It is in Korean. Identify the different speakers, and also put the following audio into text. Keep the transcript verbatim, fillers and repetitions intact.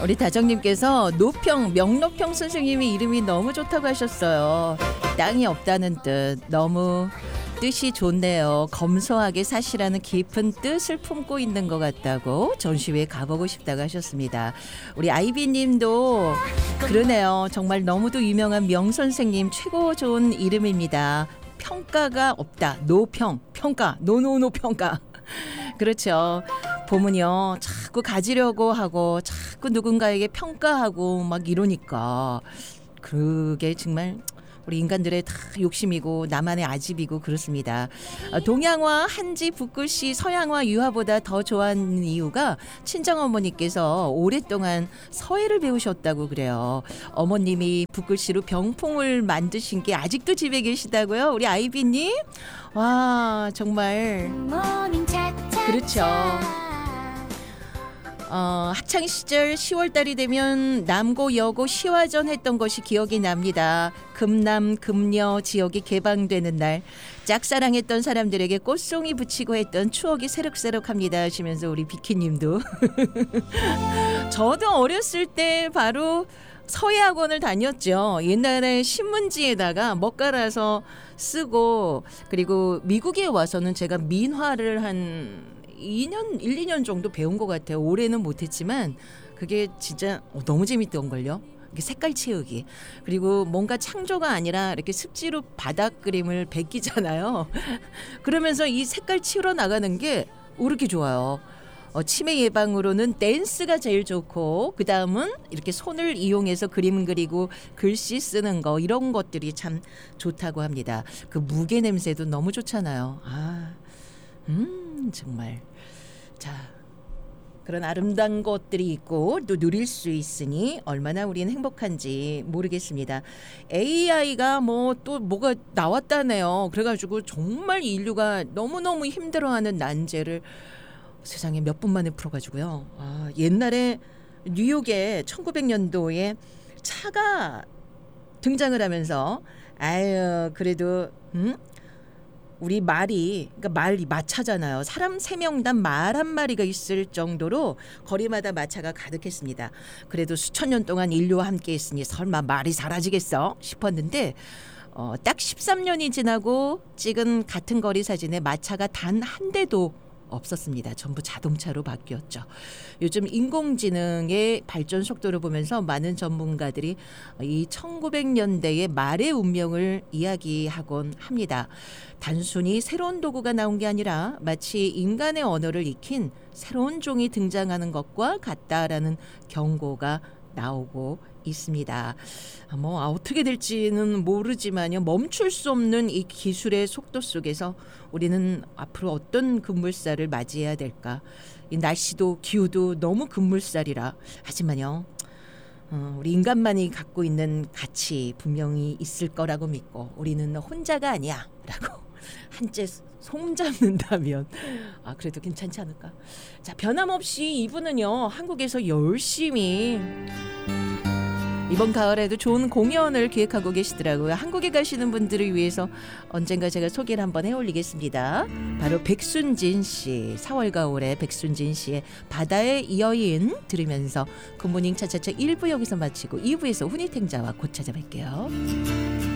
Speaker 1: 우리 다정님께서 노평, 명노평 선생님의 이름이 너무 좋다고 하셨어요. 땅이 없다는 뜻, 너무 뜻이 좋네요. 검소하게 사시라는 깊은 뜻을 품고 있는 것 같다고 전시회에 가보고 싶다고 하셨습니다. 우리 아이비님도 그러네요. 정말 너무도 유명한 명선생님 최고 좋은 이름입니다. 평가가 없다. 노평, 평가, 노노노 평가. 그렇죠. 보면요, 자꾸 가지려고 하고 자꾸 누군가에게 평가하고 막 이러니까 그게 정말 우리 인간들의 다 욕심이고 나만의 아집이고 그렇습니다. 동양화, 한지, 붓글씨, 서양화, 유화보다 더 좋아하는 이유가 친정어머니께서 오랫동안 서예를 배우셨다고 그래요. 어머님이 붓글씨로 병풍을 만드신 게 아직도 집에 계시다고요? 우리 아이비님? 와, 정말 그렇죠. 어, 학창 시절 시월 달이 되면 남고 여고 시화전 했던 것이 기억이 납니다. 금남 금여 지역이 개방되는 날 짝사랑했던 사람들에게 꽃송이 붙이고 했던 추억이 새록새록합니다 하시면서 우리 비키님도 저도 어렸을 때 바로 서예학원을 다녔죠. 옛날에 신문지에다가 먹갈아서 쓰고, 그리고 미국에 와서는 제가 민화를 한 이 년, 일, 이 년 정도 배운 것 같아요. 올해는 못했지만 그게 진짜 너무 재밌던걸요. 색깔 채우기. 그리고 뭔가 창조가 아니라 이렇게 습지로 바닥 그림을 베끼잖아요. 그러면서 이 색깔 치우러 나가는 게 왜 이렇게 좋아요. 어, 치매 예방으로는 댄스가 제일 좋고, 그 다음은 이렇게 손을 이용해서 그림 그리고 글씨 쓰는 거, 이런 것들이 참 좋다고 합니다. 그 무게 냄새도 너무 좋잖아요. 아, 음, 정말. 자, 그런 아름다운 것들이 있고 또 누릴 수 있으니 얼마나 우리는 행복한지 모르겠습니다. 에이아이가 뭐 또 뭐가 나왔다네요. 그래가지고 정말 인류가 너무너무 힘들어하는 난제를 세상에 몇 분 만에 풀어가지고요. 아, 옛날에 뉴욕에 천구백 년도에 차가 등장을 하면서 아유 그래도 음? 우리 말이, 그러니까 말이 마차잖아요. 사람 세 명당 말 한 마리가 있을 정도로 거리마다 마차가 가득했습니다. 그래도 수천 년 동안 인류와 함께 했으니 설마 말이 사라지겠어 싶었는데 어, 딱 십삼 년이 지나고 찍은 같은 거리 사진에 마차가 단 한 대도 없었습니다. 전부 자동차로 바뀌었죠. 요즘 인공지능의 발전 속도를 보면서 많은 전문가들이 이 천구백 년대의 말의 운명을 이야기하곤 합니다. 단순히 새로운 도구가 나온 게 아니라 마치 인간의 언어를 익힌 새로운 종이 등장하는 것과 같다라는 경고가 나오고 있습니다. 뭐 어떻게 될지는 모르지만요. 멈출 수 없는 이 기술의 속도 속에서 우리는 앞으로 어떤 급물살을 맞이해야 될까? 이 날씨도 기후도 너무 급물살이라. 하지만요. 어, 우리 인간만이 갖고 있는 가치 분명히 있을 거라고 믿고 우리는 혼자가 아니야 라고 한째 손 잡는다면 아 그래도 괜찮지 않을까? 자, 변함없이 이분은요 한국에서 열심히 이번 가을에도 좋은 공연을 기획하고 계시더라고요. 한국에 가시는 분들을 위해서 언젠가 제가 소개를 한번 해올리겠습니다. 바로 백순진 씨, 사월 가을에 백순진 씨의 바다의 여인 들으면서 굿모닝 차차차 일 부 여기서 마치고 이 부에서 훈이탱자와 곧 찾아뵐게요.